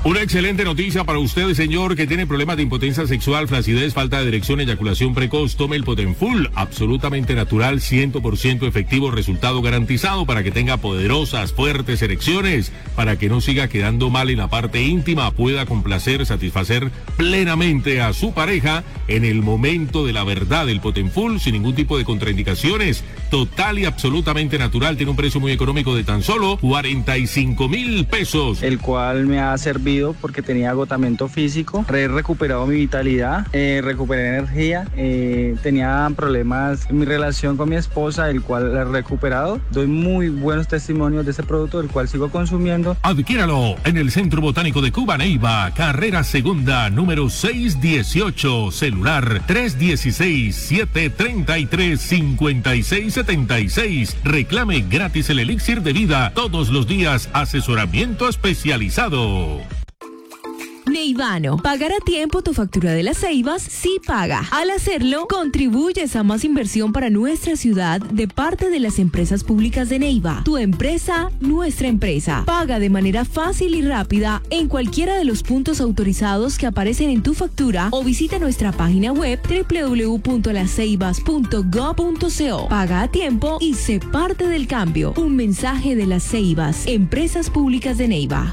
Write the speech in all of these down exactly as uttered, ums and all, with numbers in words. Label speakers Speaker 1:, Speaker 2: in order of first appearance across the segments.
Speaker 1: Una excelente noticia para usted, señor, que tiene problemas de impotencia sexual, flacidez, falta de erección, eyaculación precoz. Tome el Potenfull, absolutamente natural, cien por ciento efectivo, resultado garantizado para que tenga poderosas, fuertes erecciones, para que no siga quedando mal en la parte íntima, pueda complacer, satisfacer plenamente a su pareja en el momento de la verdad. El Potenfull, sin ningún tipo de contraindicaciones, total y absolutamente natural, tiene un precio muy económico de tan solo cuarenta y cinco mil pesos.
Speaker 2: El cual me ha servido porque tenía agotamiento físico, he recuperado mi vitalidad, eh, recuperé energía, eh, tenía problemas en mi relación con mi esposa, el cual he recuperado. Doy muy buenos testimonios de ese producto, el cual sigo consumiendo.
Speaker 1: Adquiéralo en el Centro Botánico de Cuba, Neiva, carrera segunda, número seiscientos dieciocho, celular tres uno seis, siete tres tres, cinco seis siete seis. Reclame gratis el elixir de vida, todos los días asesoramiento especializado.
Speaker 3: Neivano, pagar a tiempo tu factura de las Ceibas sí paga. Al hacerlo, contribuyes a más inversión para nuestra ciudad de parte de las empresas públicas de Neiva. Tu empresa, nuestra empresa. Paga de manera fácil y rápida en cualquiera de los puntos autorizados que aparecen en tu factura o visita nuestra página web doble u doble u doble u punto las ceibas punto gob punto co. Paga a tiempo y sé parte del cambio. Un mensaje de las Ceibas, empresas públicas de Neiva.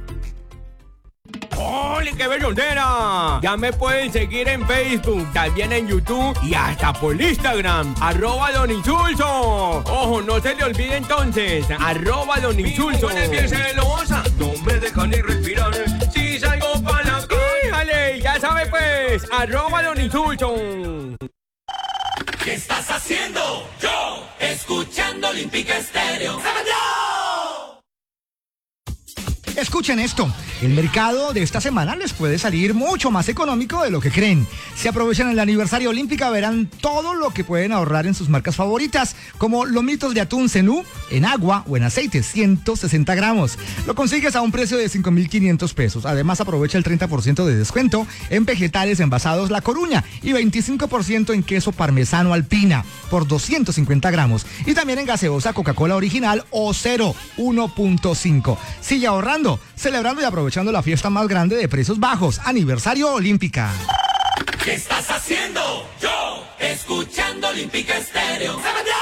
Speaker 4: ¡Ole, qué bellondera! Ya me pueden seguir en Facebook, también en YouTube y hasta por Instagram. Arroba Don Insulso. Ojo, no se le olvide entonces. Arroba Don Insulso.
Speaker 5: Mi piel celosa, no me deja ni respirar. Si salgo para la calle.
Speaker 4: Dale, ya sabe pues. Arroba Don Insulso.
Speaker 5: ¿Qué estás haciendo? Yo, escuchando Olímpica Estéreo.
Speaker 6: Escuchen esto, el mercado de esta semana les puede salir mucho más económico de lo que creen. Si aprovechan el aniversario Olímpica verán todo lo que pueden ahorrar en sus marcas favoritas, como lomitos de atún Zenú en agua o en aceite, ciento sesenta gramos. Lo consigues a un precio de cinco mil quinientos pesos. Además aprovecha el treinta por ciento de descuento en vegetales envasados La Coruña y veinticinco por ciento en queso parmesano Alpina por doscientos cincuenta gramos. Y también en gaseosa Coca-Cola original o cero, uno punto cinco. Sigue ahorrando, celebrando y aprovechando la fiesta más grande de precios bajos, aniversario Olímpica.
Speaker 5: ¿Qué estás haciendo? Yo, escuchando Olímpica Estéreo.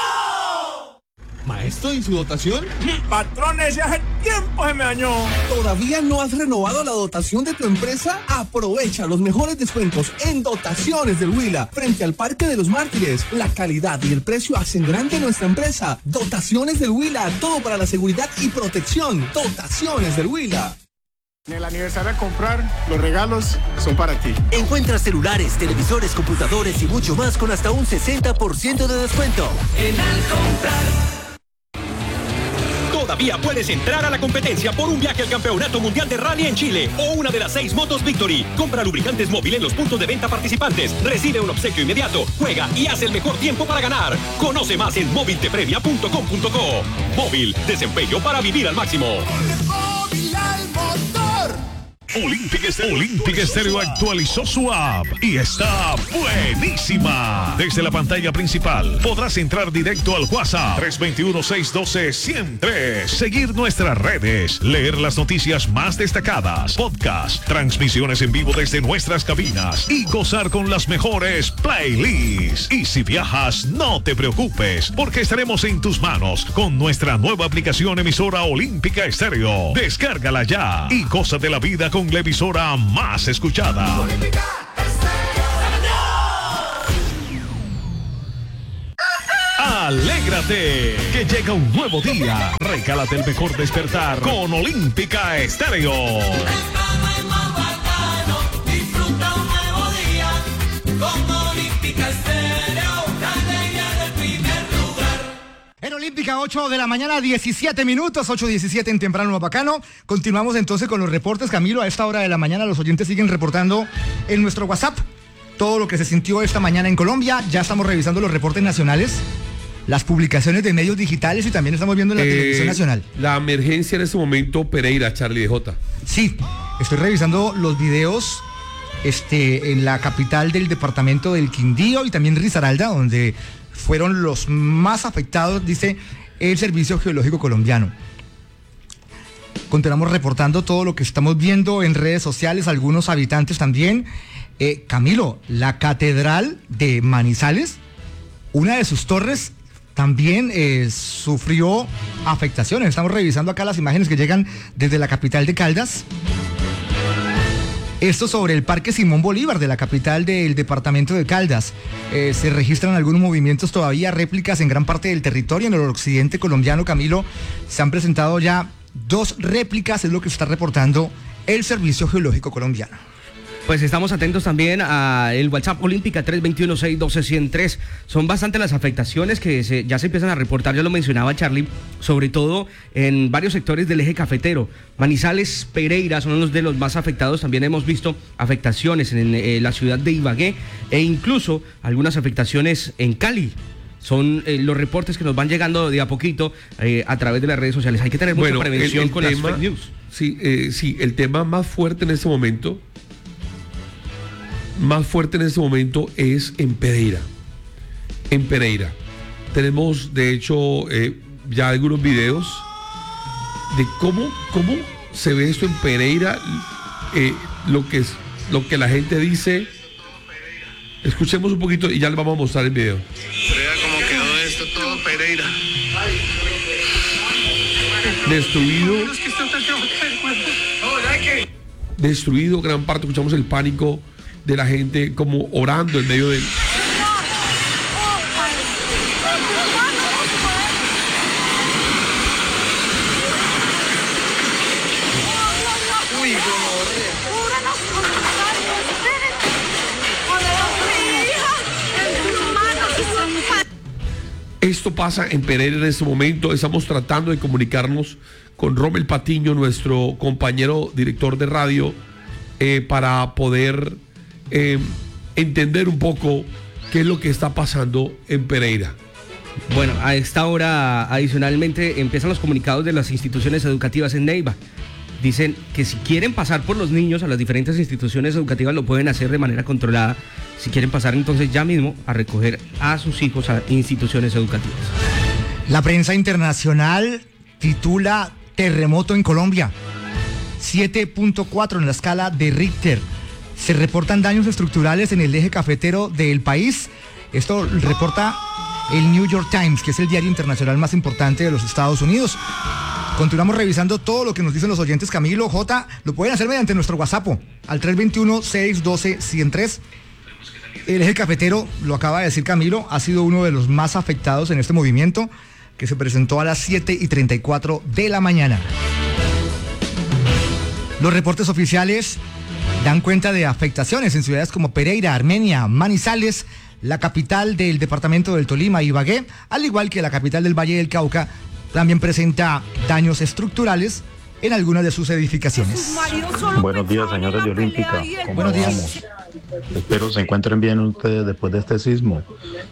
Speaker 7: Maestro, ¿y su dotación?
Speaker 8: Patrón, ese hace tiempo se me dañó.
Speaker 7: ¿Todavía no has renovado la dotación de tu empresa? Aprovecha los mejores descuentos en Dotaciones del Huila, frente al Parque de los Mártires. La calidad y el precio hacen grande nuestra empresa. Dotaciones del Huila, todo para la seguridad y protección. Dotaciones del Huila.
Speaker 8: En el aniversario a comprar, los regalos son para ti.
Speaker 9: Encuentra celulares, televisores, computadores y mucho más con hasta un sesenta por ciento de descuento.
Speaker 5: En Al Comprar.
Speaker 10: Todavía puedes entrar a la competencia por un viaje al Campeonato Mundial de Rally en Chile o una de las seis motos Victory. Compra lubricantes móvil en los puntos de venta participantes, recibe un obsequio inmediato, juega y haz el mejor tiempo para ganar. Conoce más en móvil te premia punto com punto co. Móvil, desempeño para vivir al máximo.
Speaker 5: Móvil al motor.
Speaker 1: Olímpica Estéreo. Olímpica Estéreo actualizó su app y está buenísima. Desde la pantalla principal podrás entrar directo al WhatsApp tres dos uno, seis uno dos, uno cero tres, seguir nuestras redes, leer las noticias más destacadas, podcast, transmisiones en vivo desde nuestras cabinas y gozar con las mejores playlists. Y si viajas, no te preocupes, porque estaremos en tus manos con nuestra nueva aplicación emisora Olímpica Estéreo. Descárgala ya y goza de la vida con la emisora más escuchada. Alégrate, que llega un nuevo día. Regálate el mejor despertar con Olímpica Estéreo.
Speaker 5: Disfruta un nuevo día con Olímpica Estéreo, la alegría del primer lugar.
Speaker 6: En Olímpica, ocho de la mañana, diecisiete minutos, ocho diecisiete en Temprano Bacano. Continuamos entonces con los reportes. Camilo, a esta hora de la mañana los oyentes siguen reportando en nuestro WhatsApp todo lo que se sintió esta mañana en Colombia. Ya estamos revisando los reportes nacionales, las publicaciones de medios digitales y también estamos viendo en la eh, televisión nacional.
Speaker 11: La emergencia en este momento, Pereira, Charlie de Jota.
Speaker 6: Sí, estoy revisando los videos este, en la capital del departamento del Quindío y también Risaralda, donde fueron los más afectados, dice el Servicio Geológico Colombiano. continuamos reportando todo lo que estamos viendo en redes sociales, algunos habitantes también. Eh, Camilo, la Catedral de Manizales, una de sus torres también eh, sufrió afectaciones. Estamos revisando acá las imágenes que llegan desde la capital de Caldas. Esto sobre el Parque Simón Bolívar de la capital del departamento de Caldas. Eh, se registran algunos movimientos todavía, réplicas en gran parte del territorio. En el occidente colombiano, Camilo, se han presentado ya dos réplicas, es lo que está reportando el Servicio Geológico Colombiano.
Speaker 12: Pues estamos atentos también al WhatsApp Olímpica tres dos uno, seis uno dos, uno cero tres. Son bastantes las afectaciones que se, ya se empiezan a reportar, ya lo mencionaba Charlie, sobre todo en varios sectores del eje cafetero. Manizales, Pereira son unos de los más afectados. También hemos visto afectaciones en, en la ciudad de Ibagué e incluso algunas afectaciones en Cali. Son eh, los reportes que nos van llegando de a poquito eh, a través de las redes sociales. Hay que tener mucha
Speaker 11: bueno,
Speaker 12: prevención
Speaker 11: el, el
Speaker 12: con
Speaker 11: tema,
Speaker 12: las fake news.
Speaker 11: Sí, eh, sí, el tema más fuerte en este momento... más fuerte en este momento es en Pereira. En Pereira. Tenemos, de hecho, eh, ya algunos videos de cómo, cómo se ve esto en Pereira, eh, lo, que es, lo que la gente dice. Escuchemos un poquito y ya les vamos a mostrar el video.
Speaker 13: Vea cómo quedó esto todo Pereira.
Speaker 11: Destruido. Destruido gran parte, escuchamos el pánico de la gente como orando en medio del... Esto pasa en Pereira en este momento. Estamos tratando de comunicarnos con Rommel Patiño, nuestro compañero director de radio, eh, para poder eh, entender un poco qué es lo que está pasando en Pereira.
Speaker 12: Bueno, a esta hora adicionalmente empiezan los comunicados de las instituciones educativas en Neiva. Dicen que si quieren pasar por los niños a las diferentes instituciones educativas lo pueden hacer de manera controlada. Si quieren pasar entonces ya mismo a recoger a sus hijos a instituciones educativas.
Speaker 6: La prensa internacional titula Terremoto en Colombia. siete punto cuatro en la escala de Richter. Se reportan daños estructurales en el eje cafetero del país. Esto reporta el New York Times, que es el diario internacional más importante de los Estados Unidos. Continuamos revisando todo lo que nos dicen los oyentes. Camilo, J, lo pueden hacer mediante nuestro WhatsApp al tres dos uno, seis uno dos, uno cero tres. El eje cafetero, lo acaba de decir Camilo, ha sido uno de los más afectados en este movimiento que se presentó a las siete y treinta y cuatro de la mañana. Los reportes oficiales dan cuenta de afectaciones en ciudades como Pereira, Armenia, Manizales, la capital del departamento del Tolima, Ibagué, al igual que la capital del Valle del Cauca, también presenta daños estructurales en algunas de sus edificaciones.
Speaker 14: Buenos días, señores de Olímpica. ¿Cómo
Speaker 6: Buenos días.
Speaker 14: vamos? Espero se encuentren bien ustedes después de este sismo.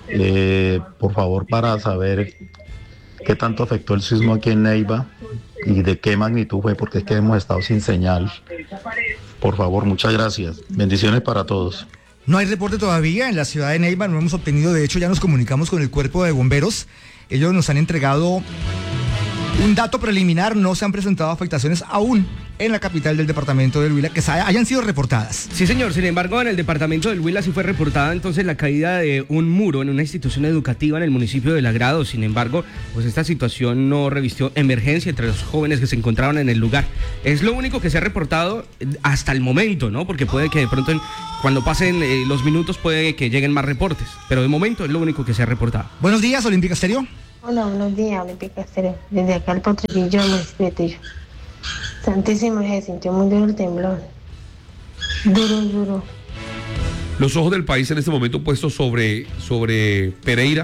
Speaker 14: Eh, por favor, para saber qué tanto afectó el sismo aquí en Neiva y de qué magnitud fue, porque es que hemos estado sin señal. Por favor, muchas gracias. Bendiciones para todos.
Speaker 6: No hay reporte todavía en la ciudad de Neiva, no hemos obtenido, de hecho ya nos comunicamos con el cuerpo de bomberos. Ellos nos han entregado un dato preliminar, no se han presentado afectaciones aún en la capital del departamento del Huila que hayan sido reportadas.
Speaker 12: Sí, señor, sin embargo en el departamento del Huila sí fue reportada entonces la caída de un muro en una institución educativa en el municipio de Lagrado. Sin embargo, pues esta situación no revistió emergencia entre los jóvenes que se encontraban en el lugar. Es lo único que se ha reportado hasta el momento, ¿no? Porque puede que de pronto en, cuando pasen eh, los minutos puede que lleguen más reportes, pero de momento es lo único que se ha reportado.
Speaker 6: Buenos días, Olímpica Estéreo.
Speaker 15: Hola, buenos días, Olímpica Estéreo. Desde acá el Potrerillo, municipio de Tillo. Santísimo, se sintió muy duro el temblor. Duro, duro.
Speaker 11: Los ojos del país en este momento puestos sobre, sobre Pereira.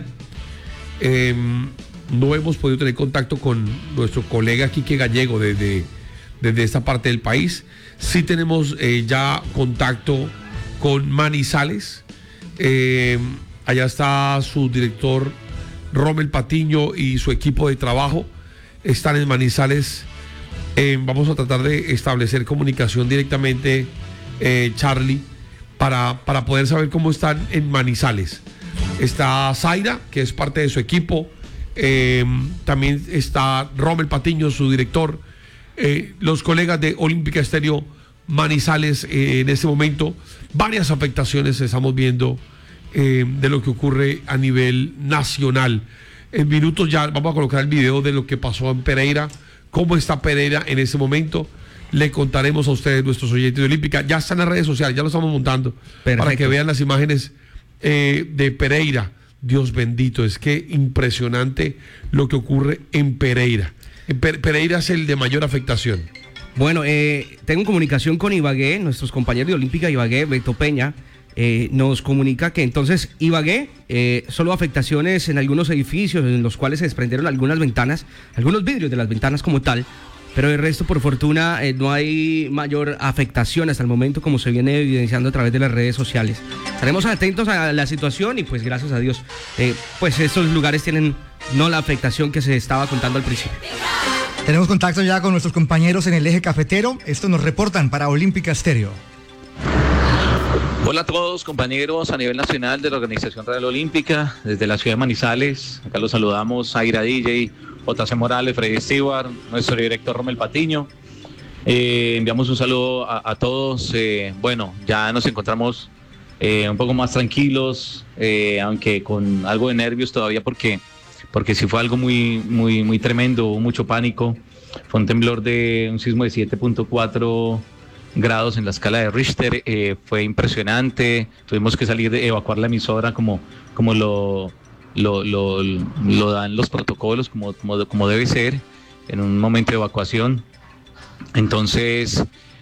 Speaker 11: Eh, no hemos podido tener contacto con nuestro colega Quique Gallego desde, desde esta parte del país. Sí tenemos eh, ya contacto con Manizales. Eh, allá está su director Rommel Patiño y su equipo de trabajo. Están en Manizales. Eh, vamos a tratar de establecer comunicación directamente, eh, Charlie, para, para poder saber cómo están en Manizales. Está Zaira, que es parte de su equipo. Eh, también está Rommel Patiño, su director. eh, los colegas de Olímpica Estéreo Manizales eh, en este momento. Varias afectaciones estamos viendo eh, de lo que ocurre a nivel nacional. En minutos ya vamos a colocar el video de lo que pasó en Pereira, cómo está Pereira en este momento. Le contaremos a ustedes, nuestros oyentes de Olímpica. Ya están en las redes sociales, ya lo estamos montando. Perfecto. Para que vean las imágenes eh, de Pereira. Dios bendito, es que impresionante lo que ocurre en Pereira. En Pereira es el de mayor afectación.
Speaker 12: Bueno, eh, tengo comunicación con Ibagué, nuestros compañeros de Olímpica Ibagué, Beto Peña, eh, nos comunica que entonces Ibagué, eh, solo afectaciones en algunos edificios en los cuales se desprendieron algunas ventanas, algunos vidrios de las ventanas como tal, pero el resto, por fortuna, eh, no hay mayor afectación hasta el momento, como se viene evidenciando a través de las redes sociales. Estaremos atentos a la situación y pues gracias a Dios, eh, pues estos lugares tienen no la afectación que se estaba contando al principio.
Speaker 6: Tenemos contacto ya con nuestros compañeros en el eje cafetero. Esto nos reportan para Olímpica Estéreo.
Speaker 16: Hola a todos, compañeros a nivel nacional de la Organización Radial Olímpica, desde la ciudad de Manizales. Acá los saludamos, Aira D J, J C Morales, Freddy Stewart, nuestro director Romel Patiño. Eh, enviamos un saludo a, a todos. Eh, bueno, ya nos encontramos eh, un poco más tranquilos, eh, aunque con algo de nervios todavía porque, porque sí fue algo muy, muy, muy tremendo, hubo mucho pánico. Fue un temblor de un sismo de siete punto cuatro grados en la escala de Richter, eh, fue impresionante. Tuvimos que salir de evacuar la emisora como, como lo, lo, lo, lo dan los protocolos, como, como, como debe ser en un momento de evacuación. Entonces,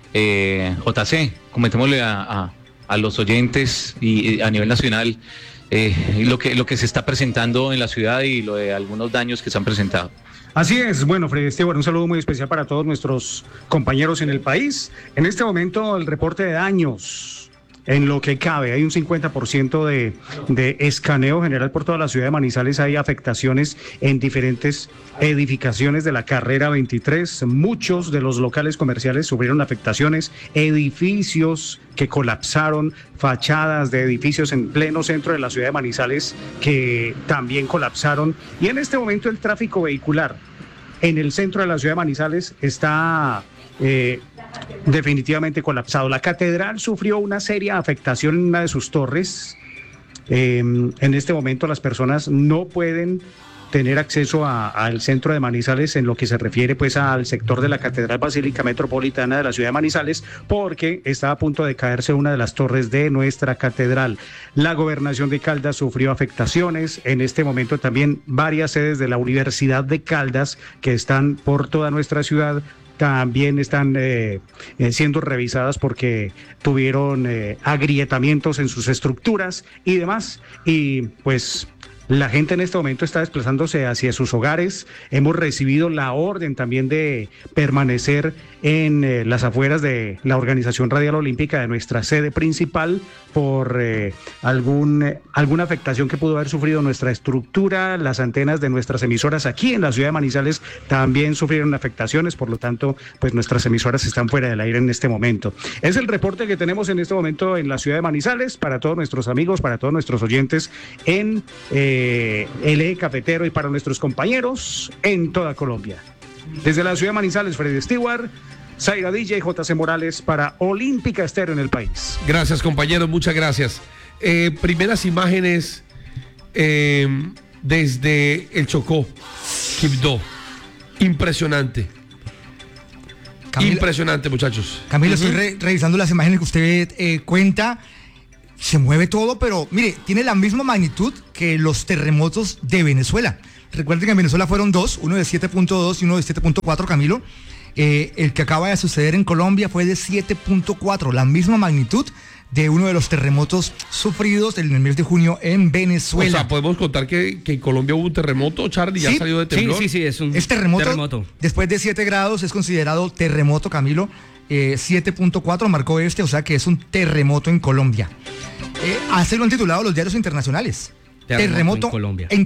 Speaker 16: eh, J C, comentémosle a, a, a los oyentes y, y a nivel nacional eh, lo, que, lo que se está presentando en la ciudad y lo de algunos daños que se han presentado.
Speaker 17: Así es, bueno, Freddy Stewart, un saludo muy especial para todos nuestros compañeros en el país. En este momento el reporte de daños, en lo que cabe, hay un cincuenta por ciento de, de escaneo general por toda la ciudad de Manizales, hay afectaciones en diferentes edificaciones de la carrera veintitrés, muchos de los locales comerciales sufrieron afectaciones, edificios que colapsaron, fachadas de edificios en pleno centro de la ciudad de Manizales que también colapsaron, y en este momento el tráfico vehicular en el centro de la ciudad de Manizales está eh, definitivamente colapsado. La catedral sufrió una seria afectación en una de sus torres. Eh, en este momento las personas no pueden tener acceso a, al centro de Manizales en lo que se refiere pues al sector de la Catedral Basílica Metropolitana de la ciudad de Manizales, porque está a punto de caerse una de las torres de nuestra catedral. La gobernación de Caldas sufrió afectaciones. En este momento también varias sedes de la Universidad de Caldas que están por toda nuestra ciudad también están eh, eh, siendo revisadas porque tuvieron eh, agrietamientos en sus estructuras y demás. Y pues la gente en este momento está desplazándose hacia sus hogares. Hemos recibido la orden también de permanecer en eh, las afueras de la Organización Radial Olímpica de nuestra sede principal por eh, algún, eh, alguna afectación que pudo haber sufrido nuestra estructura. Las antenas de nuestras emisoras aquí en la ciudad de Manizales también sufrieron afectaciones, por lo tanto, pues nuestras emisoras están fuera del aire en este momento. Es el reporte que tenemos en este momento en la ciudad de Manizales para todos nuestros amigos, para todos nuestros oyentes en eh, el eje cafetero y para nuestros compañeros en toda Colombia. Desde la ciudad de Manizales, Freddy Stewart, Zaira D J, J C Morales para Olímpica Estéreo en el país.
Speaker 11: Gracias, compañeros, muchas gracias. Eh, primeras imágenes eh, desde el Chocó, Quibdó. Impresionante. Camilo, Impresionante, muchachos.
Speaker 6: Camilo, uh-huh. estoy re revisando las imágenes que usted eh, cuenta. Se mueve todo, pero mire, tiene la misma magnitud que los terremotos de Venezuela. Recuerden que en Venezuela fueron dos, uno de siete punto dos y uno de siete punto cuatro, Camilo. Eh, el que acaba de suceder en Colombia fue de siete punto cuatro, la misma magnitud de uno de los terremotos sufridos en el mes de junio en Venezuela. O
Speaker 11: sea, podemos contar que, que en Colombia hubo un terremoto, Charlie, ya
Speaker 6: sí,
Speaker 11: salió de temblor.
Speaker 12: Sí, sí, sí, es un
Speaker 6: es terremoto,
Speaker 12: terremoto.
Speaker 6: Después de siete grados es considerado terremoto, Camilo. Eh, siete punto cuatro marcó este, o sea que es un terremoto en Colombia. Eh, así lo han titulado los diarios internacionales.
Speaker 12: Terremoto, terremoto en Colombia.
Speaker 6: En